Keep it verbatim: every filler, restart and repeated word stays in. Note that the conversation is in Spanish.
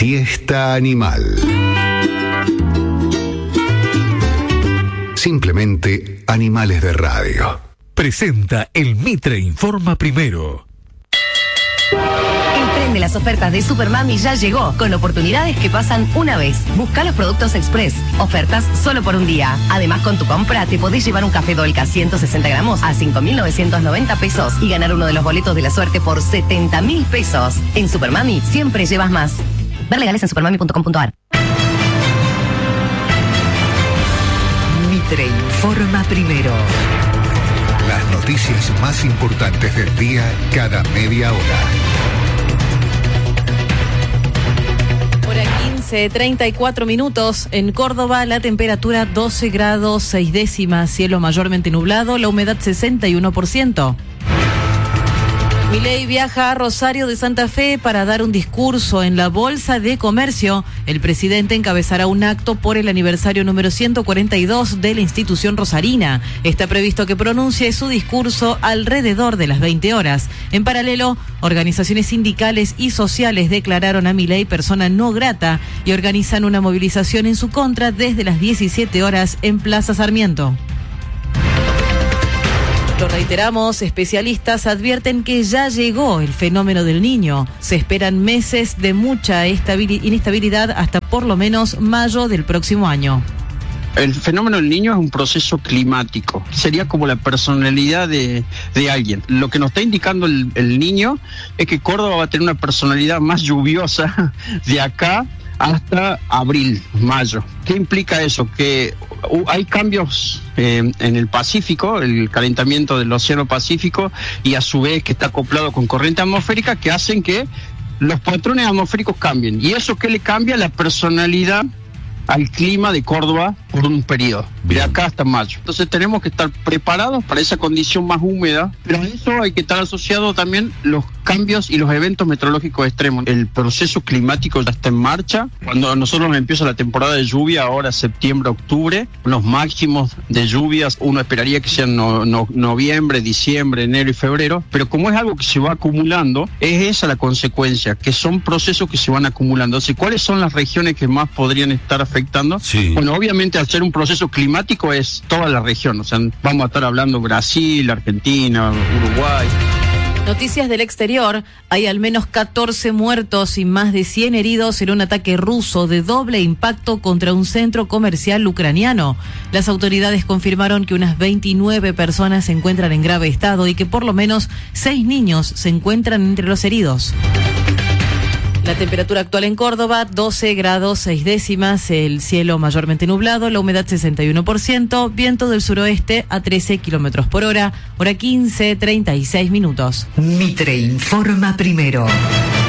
Siesta Animal. Simplemente animales de radio. Presenta el Mitre Informa Primero. El tren de las ofertas de Supermami ya llegó, con oportunidades que pasan una vez. Busca los productos Express, ofertas solo por un día. Además, con tu compra te podés llevar un café Dolca ciento sesenta gramos a cinco mil novecientos noventa pesos y ganar uno de los boletos de la suerte por setenta mil pesos. En Supermami siempre llevas más. Ver legales en supermami punto com punto a r. Mitre Informa Primero. Las noticias más importantes del día cada media hora. Hora quince, treinta y cuatro minutos. En Córdoba, la temperatura doce grados seis décimas, cielo mayormente nublado, la humedad sesenta y uno por ciento. Milei viaja a Rosario de Santa Fe para dar un discurso en la Bolsa de Comercio. El presidente encabezará un acto por el aniversario número ciento cuarenta y dos de la institución rosarina. Está previsto que pronuncie su discurso alrededor de las veinte horas. En paralelo, organizaciones sindicales y sociales declararon a Milei persona no grata y organizan una movilización en su contra desde las diecisiete horas en Plaza Sarmiento. Lo reiteramos, especialistas advierten que ya llegó el fenómeno del Niño. Se esperan meses de mucha estabil- inestabilidad hasta por lo menos mayo del próximo año. El fenómeno del Niño es un proceso climático, sería como la personalidad de, de alguien. Lo que nos está indicando el, el Niño es que Córdoba va a tener una personalidad más lluviosa de acá hasta abril, mayo. ¿Qué implica eso? Que uh, hay cambios eh, en el Pacífico, el calentamiento del Océano Pacífico, y a su vez que está acoplado con corriente atmosférica, que hacen que los patrones atmosféricos cambien. ¿Y eso qué le cambia? La personalidad al clima de Córdoba por un periodo, de acá hasta mayo. Entonces tenemos que estar preparados para esa condición más húmeda, pero a eso hay que estar asociado también los cambios y los eventos meteorológicos extremos. El proceso climático ya está en marcha. Cuando nosotros empieza la temporada de lluvia, ahora septiembre, octubre, los máximos de lluvias uno esperaría que sean no, no, noviembre, diciembre, enero y febrero, pero como es algo que se va acumulando, es esa la consecuencia, que son procesos que se van acumulando. Entonces, ¿cuáles son las regiones que más podrían estar afectando? Sí. Bueno, obviamente al ser un proceso climático es toda la región, o sea, vamos a estar hablando Brasil, Argentina, Uruguay. Noticias del exterior. Hay al menos catorce muertos y más de cien heridos en un ataque ruso de doble impacto contra un centro comercial ucraniano. Las autoridades confirmaron que unas veintinueve personas se encuentran en grave estado y que por lo menos seis niños se encuentran entre los heridos. La temperatura actual en Córdoba, doce grados seis décimas, el cielo mayormente nublado, la humedad sesenta y uno por ciento, viento del suroeste a trece kilómetros por hora, hora quince, treinta y seis minutos. Mitre Informa Primero.